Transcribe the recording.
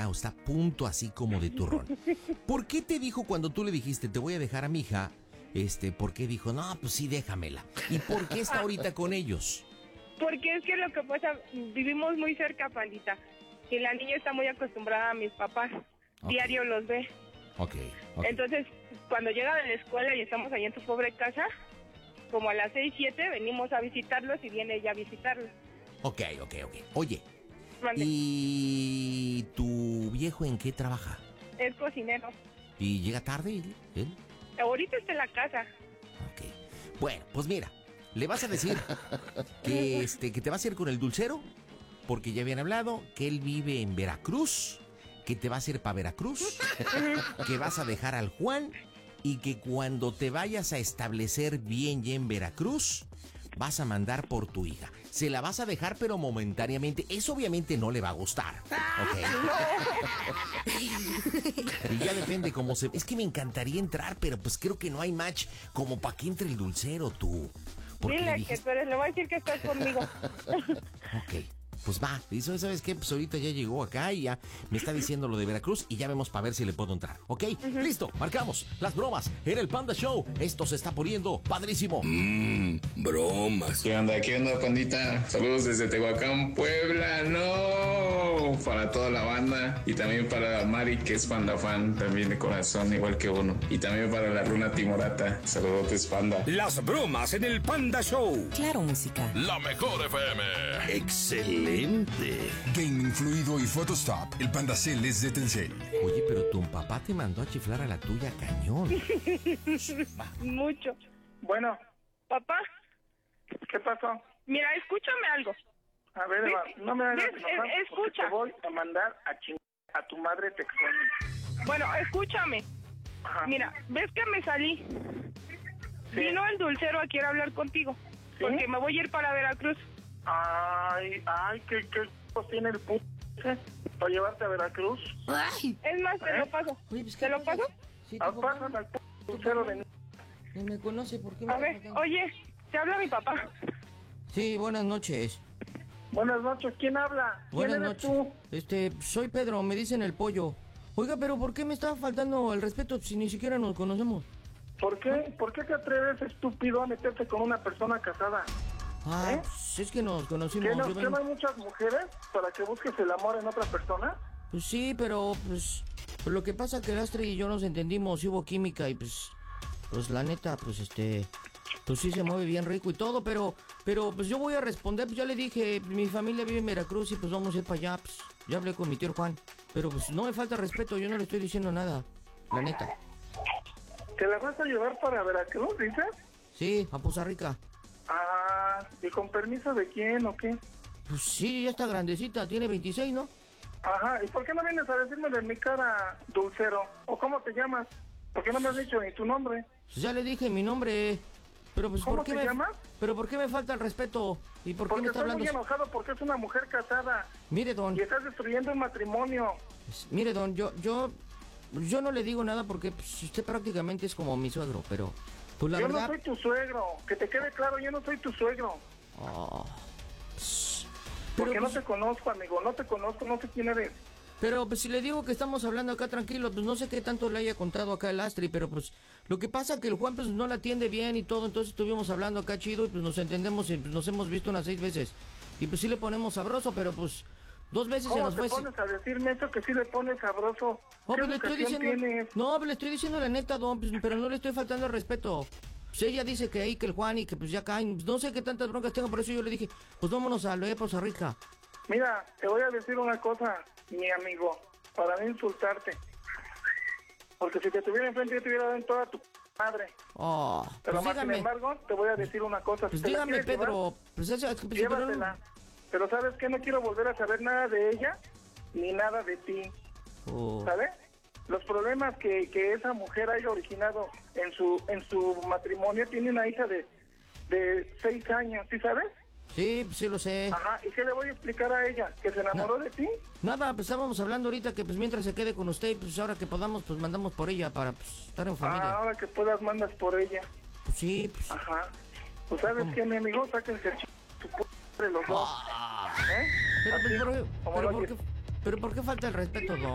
o está a punto así como de turrón. ¿Por qué te dijo cuando tú le dijiste, te voy a dejar a mi hija? ¿Por qué dijo, no, pues sí, déjamela? ¿Y por qué está ahorita con ellos? Porque es que lo que pasa, vivimos muy cerca, Pandita, y la niña está muy acostumbrada a mis papás. Diario los ve. Ok. Entonces, cuando llega de la escuela y estamos ahí en su pobre casa, como a las 6, 7, venimos a visitarlos y viene ella a visitarlos. Ok. Oye, Mande. ¿y tu viejo en qué trabaja? Es cocinero. ¿Y llega tarde él? Ahorita está en la casa. Ok. Bueno, pues mira, le vas a decir que, que te vas a ir con el dulcero, porque ya habían hablado, que él vive en Veracruz, que te vas a ir para Veracruz, que vas a dejar al Juan y que cuando te vayas a establecer bien ya en Veracruz, vas a mandar por tu hija. Se la vas a dejar, pero momentáneamente. Eso obviamente no le va a gustar. ¿Ok? Y ya depende cómo se... Es que me encantaría entrar, pero pues creo que no hay match como para que entre el dulcero, tú. Dile que tú eres, le voy a decir que estás conmigo. Ok. Pues va, dice, ¿sabes qué? Pues ahorita ya llegó acá y ya me está diciendo lo de Veracruz y ya vemos para ver si le puedo entrar, ¿ok? Listo, marcamos las bromas en el Panda Show. Esto se está poniendo padrísimo. Bromas. ¿Qué onda, pandita? Saludos desde Tehuacán, Puebla. No, para toda la banda y también para Mari, que es panda fan también de corazón, igual que uno. Y también para la Luna Timorata. Saludos, panda. Las bromas en el Panda Show. Claro, música. La mejor FM. Excelente. Gaming fluido y Photostop. El Panda Cell es de Telcel. Oye, pero tu papá te mandó a chiflar a la tuya, cañón. Mucho. Bueno, Papá, ¿qué pasó? mira, escúchame algo. A ver, Eva, no me hagas enojar, porque escucha. te voy a mandar a chingar a tu madre textualmente. Bueno, escúchame. Ajá. Mira, ¿ves que me salí? Sí. Vino el dulcero a quiere hablar contigo. ¿Sí? Porque me voy a ir para Veracruz. Ay, qué tiene el puto ese para llevarte a Veracruz. Ay, Es más, te lo paso. Oye, pues, ¿Te lo paso? Sí, Pásame al puto de... no me conoce, ¿por qué A ver, oye, te habla mi papá. Sí, buenas noches. Buenas noches, ¿quién habla? Buenas ¿Quién eres noches. tú? Soy Pedro, me dicen el pollo. Oiga, pero ¿por qué me está faltando el respeto si ni siquiera nos conocemos? ¿Por qué te atreves, estúpido, a meterte con una persona casada? Ah, pues es que nos conocimos. ¿Que no, yo que vengo- no hay muchas mujeres para que busques el amor en otra persona? Pues sí, pero pues lo que pasa que el Astre y yo nos entendimos, y hubo química y pues la neta, pues pues sí se mueve bien rico y todo, pero pues yo voy a responder, pues ya le dije, mi familia vive en Veracruz y pues vamos a ir para allá, pues ya hablé con mi tío Juan, pero pues no me falta respeto, yo no le estoy diciendo nada, la neta. ¿Te la vas a llevar para Veracruz, dices? Sí, a Poza Rica. Ah, ¿y con permiso de quién o qué? Pues sí, ya está grandecita, tiene 26, ¿no? Ajá, ¿y por qué no vienes a decírmelo en mi cara, dulcero? ¿O cómo te llamas? ¿Por qué no me has dicho ni tu nombre? Pues ya le dije mi nombre, pero pues ¿Cómo ¿por qué te llamas? Pero ¿por qué me falta el respeto? ¿Y por qué Porque me está estoy hablando? muy enojado porque es una mujer casada Mire, don. y estás destruyendo un matrimonio. Mire, don, yo no le digo nada porque pues, usted prácticamente es como mi suegro, pero pues la Yo verdad... no soy tu suegro, que te quede claro, yo no soy tu suegro. Porque pero, no pues, te conozco, amigo, no te conozco, no sé quién eres. pero pues si le digo que estamos hablando acá tranquilo, pues no sé qué tanto le haya contado acá el Astri, pero pues lo que pasa que el Juan pues no la atiende bien y todo, entonces estuvimos hablando acá chido y pues nos entendemos y pues, nos hemos visto unas 6 veces. Y pues sí le ponemos sabroso, pero pues 2 veces se ¿Cómo nos te fue... pones a decirme eso que sí le pones sabroso? No, ¿Qué pues le estoy educación diciendo... tienes? No, pues le estoy diciendo la neta, don, pues, pero no le estoy faltando el respeto. Pues ella dice que ahí, que el Juan y que pues ya caen. Pues, no sé qué tantas broncas tengo, por eso yo le dije, pues vámonos a lo de Poza Rica. Mira, te voy a decir una cosa, mi amigo, para no insultarte. Porque si te tuviera enfrente yo te hubiera dado en toda tu madre. Oh, Pero pues más sin dígame, embargo, te voy a decir una cosa. pues Si te la dígame, quieres Pedro, pues eso, pues, llevar, llévatela. Pero ¿sabes qué? No quiero volver a saber nada de ella, ni nada de ti. Oh. ¿Sabes? Los problemas que esa mujer haya originado en su matrimonio, tiene una hija de 6 años, ¿sí sabes? Sí, pues sí lo sé. Ajá, ¿y qué le voy a explicar a ella? ¿Que se enamoró de ti? Nada, pues estábamos hablando ahorita que pues mientras se quede con usted, pues ahora que podamos, pues mandamos por ella para pues, estar en familia. Ahora que puedas mandas por ella. Pues sí, pues... Ajá. Pues ¿sabes qué, mi amigo? Sáquense tu de los dos. ¿Eh? Pero, pues, Así, como lo oyes. pero ¿por qué falta el respeto, don?